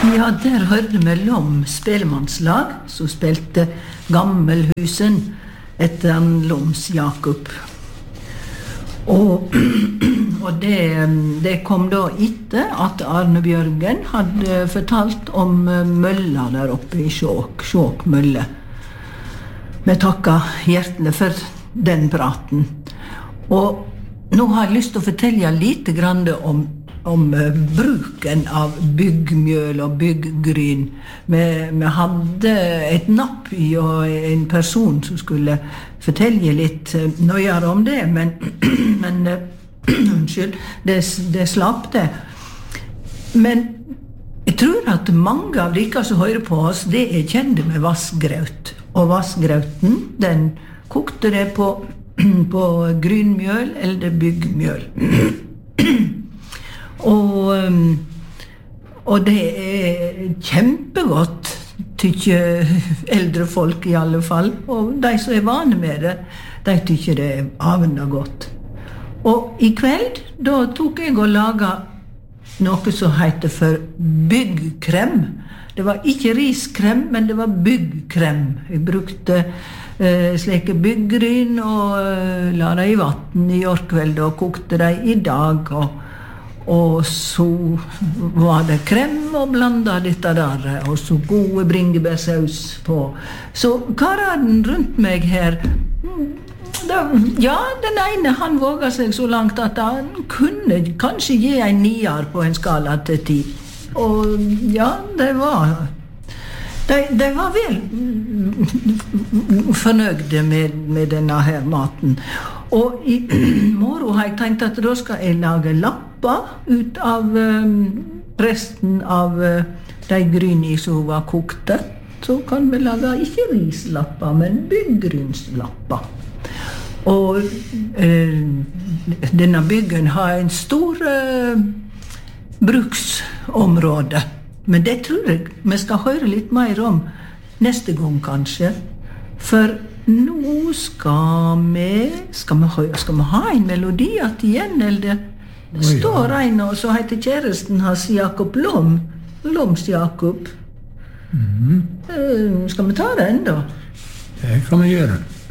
Ja, der hørte vi Lom spellemannslag, som spilte Gammelhusen etter en Loms Jakob. Og det kom da etter at Arne Bjørgen hadde fortalt om mølla der oppe i Skjåk mølle. Vi takker hjertelig for den praten. Og nå har jeg lyst til å fortelle lite grann om bruken av byggmjøl og bygggryn. Vi hadde et napp i og en person som skulle fortelle litt nøyere om det, men unnskyld, det slapp det. Men jeg tror at mange av dere som hører på oss, det er kjente med vassgraut. Og vassgrauten, den kokte det på grynmjøl eller byggmjøl. Og det er kjempegodt, tykker eldre folk i alle fall. Og de som er vane med det, de tykker det er avenda godt. Og i kveld, da tok jeg og laget noe som heter for byggkrem. Det var ikke riskrem, men det var byggkrem. Jeg brukte slike byggryn og la dem i vatten i årkveld og kokte dem i dag. Og så var det krem og blandet dette der, og så gode bringebærsaus på. Så kararen rundt meg her, den ene han våget seg så langt at han kunne kanskje gi en 9 på en skala til 10. Og ja, de var vel fornøyde med denne her maten. Og i morgen har jeg tenkt at da skal jeg lage lapper ut av resten av de gryni som var kokte. Så kan vi lage ikke rislapper, men byggrynslapper. Og denne byggen har en stor bruksområde. Men det tror jeg vi skal høre litt mer om neste gang kanskje. For nå skal vi ha en melodi igjen, eller det står en og så heter kjæresten hans Jakob Lom. Loms Jakob. Skal vi ta den da? Det kan vi gjøre.